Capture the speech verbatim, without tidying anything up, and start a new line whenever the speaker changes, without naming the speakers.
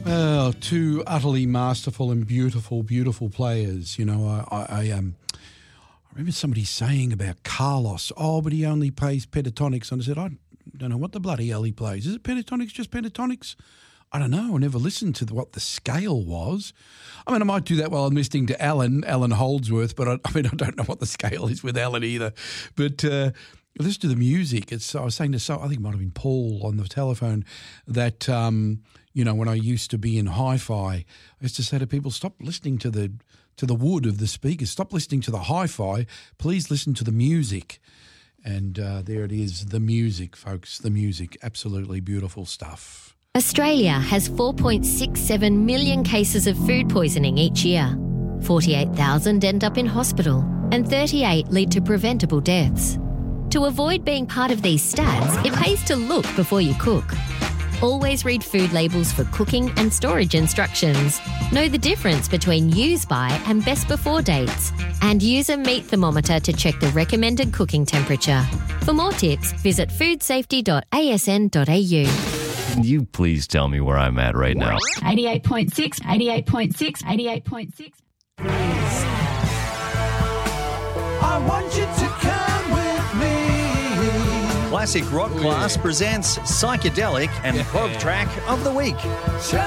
Oh, two utterly masterful and beautiful, beautiful players. You know, I, I, I um, I remember somebody saying about Carlos, oh, but he only plays pentatonics. And I said, I don't know what the bloody hell he plays. Is it pentatonics, just pentatonics? I don't know. I never listened to the, what the scale was. I mean, I might do that while I'm listening to Alan, Alan Holdsworth, but I, I mean, I don't know what the scale is with Alan either. But uh, listen to the music. It's, I was saying to, so, I think it might have been Paul on the telephone that, um, you know, when I used to be in hi-fi, I used to say to people, stop listening to the to the wood of the speakers. Stop listening to the hi-fi. Please listen to the music. And uh, there it is, the music, folks, the music. Absolutely beautiful stuff.
Australia has four point six seven million cases of food poisoning each year. forty-eight thousand end up in hospital and thirty-eight lead to preventable deaths. To avoid being part of these stats, it pays to look before you cook. Always read food labels for cooking and storage instructions. Know the difference between use by and best before dates. And use a meat thermometer to check the recommended cooking temperature. For more tips, visit food safety dot a s n dot a u.
Can you please tell me where I'm at right now?
eighty-eight point six, eighty-eight point six, eighty-eight point six.
I want you to come with me.
Classic Rock Class presents Psychedelic and Prog Track of the Week.
Show